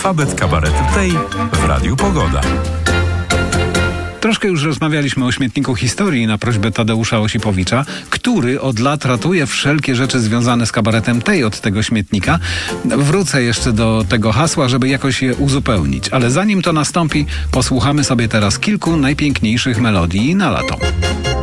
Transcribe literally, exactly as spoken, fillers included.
Alfabet kabaretu tej w Radiu Pogoda. Troszkę już rozmawialiśmy o śmietniku historii na prośbę Tadeusza Osipowicza, który od lat ratuje wszelkie rzeczy związane z kabaretem tej od tego śmietnika. Wrócę jeszcze do tego hasła, żeby jakoś je uzupełnić. Ale zanim to nastąpi, posłuchamy sobie teraz kilku najpiękniejszych melodii na lato.